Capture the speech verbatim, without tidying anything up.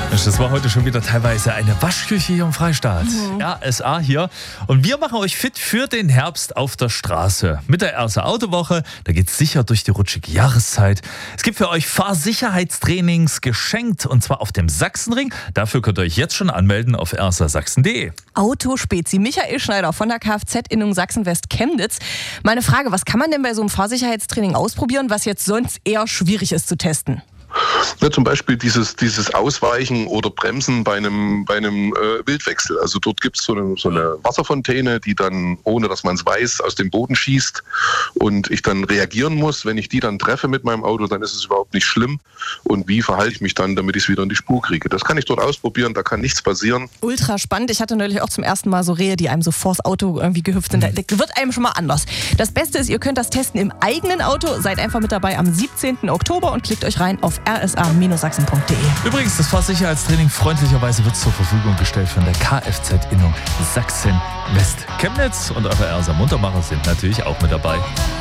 Das war heute schon wieder teilweise eine Waschküche hier im Freistaat. Mhm. R S A hier. Und wir machen euch fit für den Herbst auf der Straße. Mit der R S A Autowoche, da geht's sicher durch die rutschige Jahreszeit. Es gibt für euch Fahrsicherheitstrainings geschenkt und zwar auf dem Sachsenring. Dafür könnt ihr euch jetzt schon anmelden auf r s a sachsen punkt d e. Autospezi Michael Schneider von der Kfz-Innung Sachsen-West-Chemnitz. Meine Frage, was kann man denn bei so einem Fahrsicherheitstraining ausprobieren, was jetzt sonst eher schwierig ist zu testen? Ja, zum Beispiel dieses, dieses Ausweichen oder Bremsen bei einem, bei einem äh, Wildwechsel. Also dort gibt es so eine, so eine Wasserfontäne, die dann, ohne dass man es weiß, aus dem Boden schießt und ich dann reagieren muss. Wenn ich die dann treffe mit meinem Auto, dann ist es überhaupt nicht schlimm. Und wie verhalte ich mich dann, damit ich es wieder in die Spur kriege? Das kann ich dort ausprobieren, da kann nichts passieren. Ultra spannend. Ich hatte neulich auch zum ersten Mal so Rehe, die einem so vors Auto irgendwie gehüpft sind. Da wird einem schon mal anders. Das Beste ist, ihr könnt das testen im eigenen Auto. Seid einfach mit dabei am siebzehnten Oktober und klickt euch rein auf r s a sachsen punkt d e. Übrigens, das Fahrsicherheitstraining freundlicherweise wird zur Verfügung gestellt von der Kfz-Innung Sachsen-West-Chemnitz. Und eure R S A Muntermacher sind natürlich auch mit dabei.